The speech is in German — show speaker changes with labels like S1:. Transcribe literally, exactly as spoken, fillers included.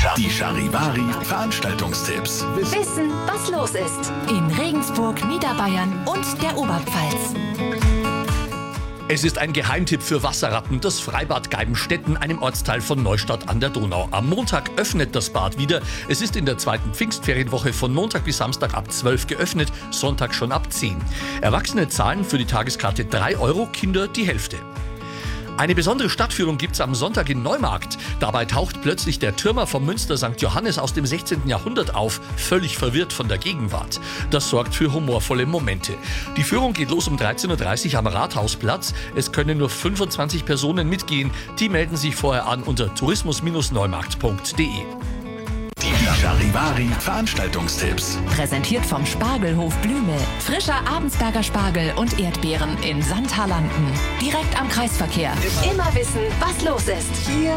S1: Die Charivari Veranstaltungstipps.
S2: Wissen, was los ist. In Regensburg, Niederbayern und der Oberpfalz.
S3: Es ist ein Geheimtipp für Wasserratten, das Freibad Geibenstetten, einem Ortsteil von Neustadt an der Donau. Am Montag öffnet das Bad wieder. Es ist in der zweiten Pfingstferienwoche von Montag bis Samstag ab zwölf geöffnet, Sonntag schon ab zehn. Erwachsene zahlen für die Tageskarte drei Euro, Kinder die Hälfte. Eine besondere Stadtführung gibt's am Sonntag in Neumarkt. Dabei taucht plötzlich der Türmer vom Münster Sankt Johannes aus dem sechzehnten Jahrhundert auf, völlig verwirrt von der Gegenwart. Das sorgt für humorvolle Momente. Die Führung geht los um dreizehn Uhr dreißig am Rathausplatz. Es können nur fünfundzwanzig Personen mitgehen. Die melden sich vorher an unter tourismus Neumarkt punkt de.
S1: Die Charivari Veranstaltungstipps.
S2: Präsentiert vom Spargelhof Blüme. Frischer Abensberger Spargel und Erdbeeren in Sandhalanden. Direkt am Kreisverkehr. Immer wissen, was los ist. Hier